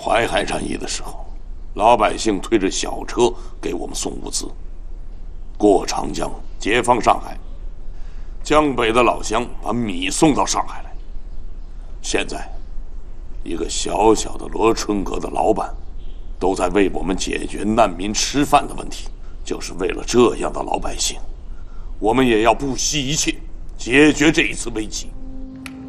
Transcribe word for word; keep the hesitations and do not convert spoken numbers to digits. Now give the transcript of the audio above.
淮海战役的时候，老百姓推着小车给我们送物资，过长江解放上海。江北的老乡把米送到上海来。现在，一个小小的罗春阁的老板，都在为我们解决难民吃饭的问题。就是为了这样的老百姓，我们也要不惜一切解决这一次危机。